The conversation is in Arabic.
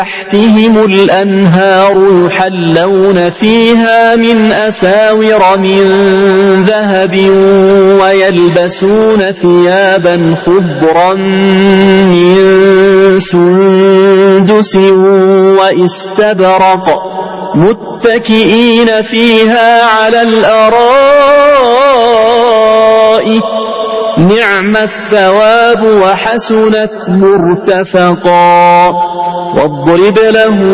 تحتهم الأنهار يحلون فيها من أساور من ذهب ويلبسون ثيابا خضرا من سندس وإستبرق متكئين فيها على الأرائك نعم الثواب وحسنت مرتفقا واضرب له